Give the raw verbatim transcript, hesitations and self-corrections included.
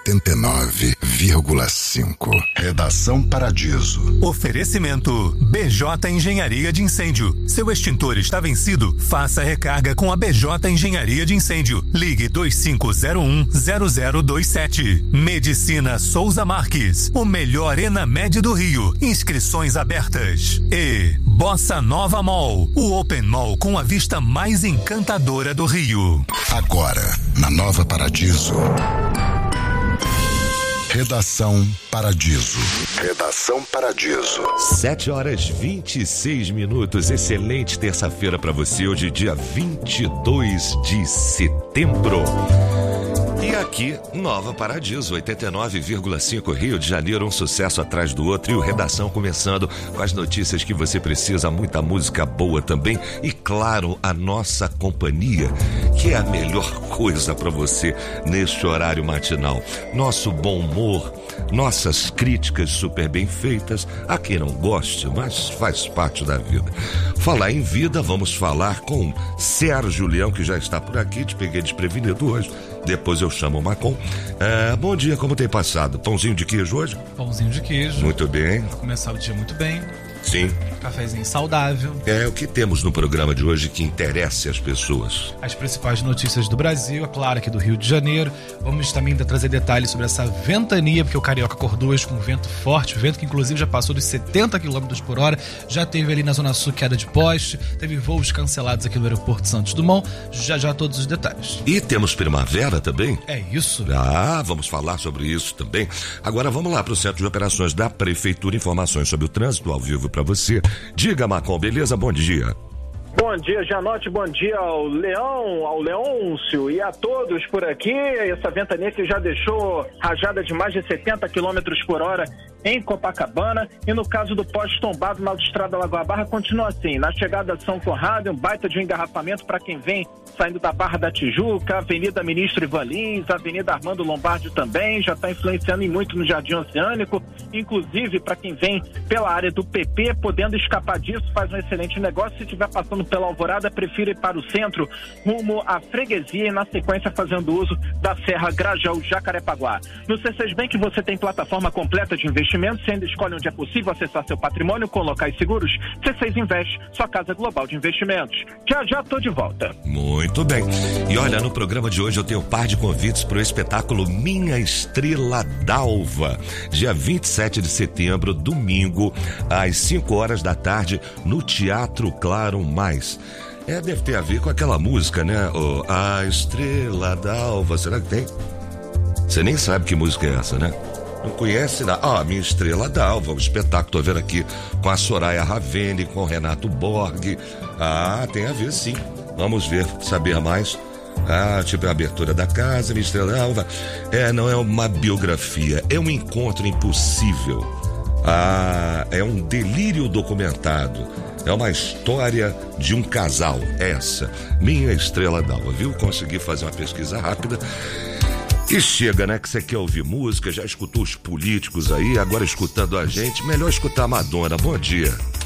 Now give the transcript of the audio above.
oitenta e nove vírgula cinco. Redação Paradiso. Oferecimento B J Engenharia de Incêndio. Seu extintor está vencido? Faça recarga com a B J Engenharia de Incêndio. Ligue dois cinco zero um zero zero dois sete. Medicina Souza Marques. O melhor Enamed do Rio. Inscrições abertas. E Bossa Nova Mall. O Open Mall com a vista mais encantadora do Rio. Agora, na Nova Paradiso. Redação Paradiso. Redação Paradiso. sete horas e vinte e seis minutos. Excelente terça-feira para você, hoje, dia vinte e dois de setembro. E aqui, Nova Paradiso, oitenta e nove vírgula cinco, Rio de Janeiro, um sucesso atrás do outro. E o Redação começando com as notícias que você precisa, muita música boa também. E claro, a nossa companhia, que é a melhor coisa para você neste horário matinal. Nosso bom humor, nossas críticas super bem feitas. A quem não goste, mas faz parte da vida. Falar em vida, vamos falar com Sérgio Leão, que já está por aqui. Te peguei desprevenido hoje. Depois eu chamo o Macon. É, bom dia, como tem passado? Pãozinho de queijo hoje? Pãozinho de queijo. Muito bem. Vou começar o dia muito bem. Sim. Cafezinho saudável. É, o que temos no programa de hoje que interessa às pessoas? As principais notícias do Brasil, é claro, aqui do Rio de Janeiro. Vamos também trazer detalhes sobre essa ventania, porque o Carioca acordou hoje com vento forte, vento que inclusive já passou dos setenta quilômetros por hora, já teve ali na Zona Sul queda de poste, teve voos cancelados aqui no aeroporto Santos Dumont, já já todos os detalhes. E temos primavera também? É isso. Ah, vamos falar sobre isso também. Agora vamos lá para o Centro de Operações da Prefeitura, informações sobre o trânsito ao vivo para você. Diga, Macon, beleza? Bom dia. Bom dia, Janote, bom dia ao Leão, ao Leôncio e a todos por aqui. Essa ventania que já deixou rajada de mais de setenta quilômetros por hora em Copacabana. E no caso do poste tombado na autoestrada Lagoa Barra, continua assim. Na chegada a São Conrado, um baita de um engarrafamento para quem vem saindo da Barra da Tijuca, Avenida Ministro Ivan Lins, Avenida Armando Lombardi também, já está influenciando em muito no Jardim Oceânico, inclusive para quem vem pela área do P P, podendo escapar disso, faz um excelente negócio. Se estiver passando pela Alvorada, prefira ir para o centro, rumo à freguesia e na sequência fazendo uso da Serra Grajaú Jacarepaguá. No C seis Bank você tem plataforma completa de investimentos, você ainda escolhe onde é possível acessar seu patrimônio com locais seguros. C seis Invest, sua casa global de investimentos. Já já tô de volta. Muito bem. E olha, no programa de hoje eu tenho um par de convites para o espetáculo Minha Estrela d'Alva, dia vinte e sete de setembro, domingo, às cinco horas da tarde, no Teatro Claro Mais. É, deve ter a ver com aquela música, né? Oh, a Estrela d'Alva, será que tem? Você nem sabe que música é essa, né? Não conhece nada? Ah, Minha Estrela d'Alva, o espetáculo, tô vendo aqui com a Soraya Ravene, com o Renato Borg. Ah, tem a ver sim. Vamos ver, saber mais. Ah, tipo a abertura da casa, Minha Estrela d'Alva. É, não é uma biografia, é um encontro impossível. Ah, é um delírio documentado. É uma história de um casal, essa, Minha Estrela d'Alva, viu? Consegui fazer uma pesquisa rápida. E chega, né, que você quer ouvir música, já escutou os políticos aí, agora escutando a gente, melhor escutar a Madonna. Bom dia.